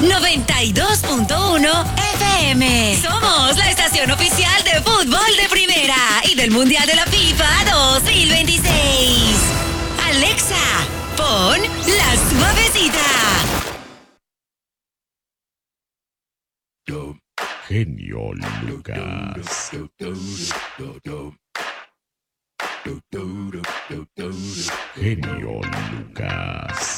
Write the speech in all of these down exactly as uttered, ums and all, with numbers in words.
noventa y dos punto uno F M. Somos la estación oficial de fútbol de primera y del Mundial de la FIFA dos mil veintiséis. Alexa, pon La Suavecita. Genio Lucas. Genio Lucas.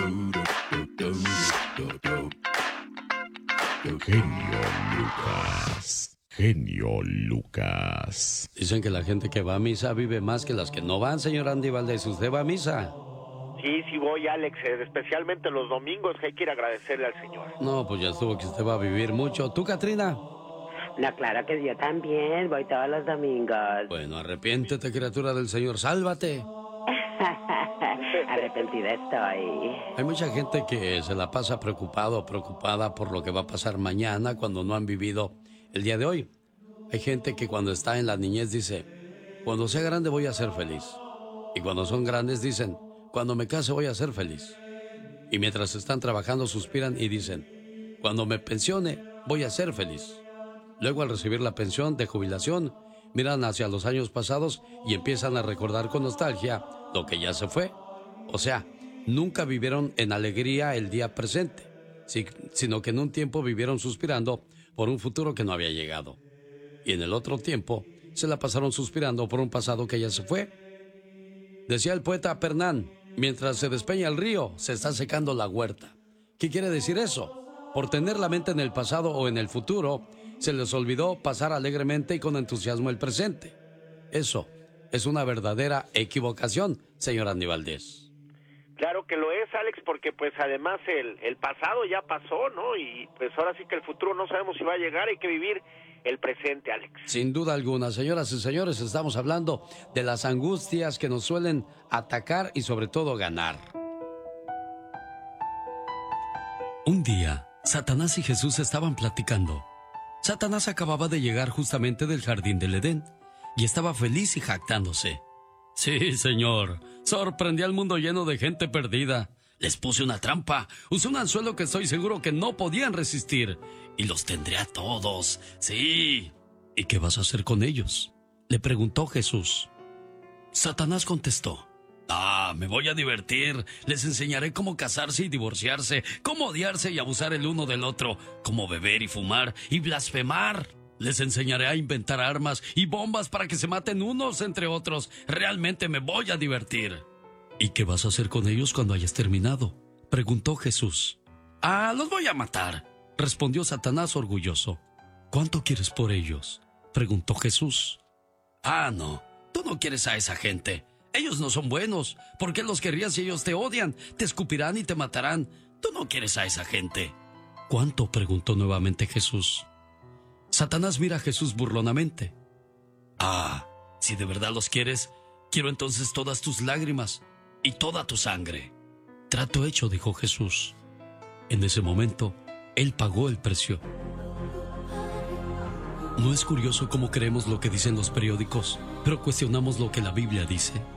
Genio Lucas. Genio Lucas. Dicen que la gente que va a misa vive más que las que no van, señor Andy Valdés. ¿Usted va a misa? Sí, sí voy, Alex, especialmente los domingos, que hay que ir a agradecerle al Señor. No, pues ya estuvo que usted va a vivir mucho. ¿Tú, Katrina? No, claro que yo también, voy todos los domingos. Bueno, arrepiéntete, criatura del Señor, sálvate. Arrepentida estoy. Hay mucha gente que se la pasa preocupado o preocupada por lo que va a pasar mañana cuando no han vivido el día de hoy. Hay gente que cuando está en la niñez dice, cuando sea grande voy a ser feliz. Y cuando son grandes dicen, cuando me case voy a ser feliz. Y mientras están trabajando suspiran y dicen, cuando me pensione voy a ser feliz. Luego, al recibir la pensión de jubilación, miran hacia los años pasados y empiezan a recordar con nostalgia lo que ya se fue. O sea, nunca vivieron en alegría el día presente, sino que en un tiempo vivieron suspirando por un futuro que no había llegado. Y en el otro tiempo se la pasaron suspirando por un pasado que ya se fue. Decía el poeta Pernán, mientras se despeña el río, se está secando la huerta. ¿Qué quiere decir eso? Por tener la mente en el pasado o en el futuro, se les olvidó pasar alegremente y con entusiasmo el presente. Eso es una verdadera equivocación, señor Andy Valdés. Claro que lo es, Alex, porque pues además el, el pasado ya pasó, ¿no? Y pues ahora sí que el futuro no sabemos si va a llegar, hay que vivir el presente, Alex. Sin duda alguna, señoras y señores, estamos hablando de las angustias que nos suelen atacar y sobre todo ganar. Un día, Satanás y Jesús estaban platicando. Satanás acababa de llegar justamente del jardín del Edén y estaba feliz y jactándose. Sí, señor, sorprendí al mundo lleno de gente perdida. Les puse una trampa, usé un anzuelo que estoy seguro que no podían resistir y los tendré a todos, sí. ¿Y qué vas a hacer con ellos?, le preguntó Jesús. Satanás contestó, ah, me voy a divertir, les enseñaré cómo casarse y divorciarse, cómo odiarse y abusar el uno del otro, cómo beber y fumar y blasfemar. Les enseñaré a inventar armas y bombas para que se maten unos entre otros. Realmente me voy a divertir. ¿Y qué vas a hacer con ellos cuando hayas terminado?, preguntó Jesús. Ah, los voy a matar, respondió Satanás orgulloso. ¿Cuánto quieres por ellos?, preguntó Jesús. Ah, no, tú no quieres a esa gente. Ellos no son buenos. ¿Por qué los querrías si ellos te odian? Te escupirán y te matarán. Tú no quieres a esa gente. ¿Cuánto?, preguntó nuevamente Jesús. Satanás mira a Jesús burlonamente. Ah, si de verdad los quieres, quiero entonces todas tus lágrimas y toda tu sangre. Trato hecho, dijo Jesús. En ese momento, él pagó el precio. ¿No es curioso cómo creemos lo que dicen los periódicos, pero cuestionamos lo que la Biblia dice?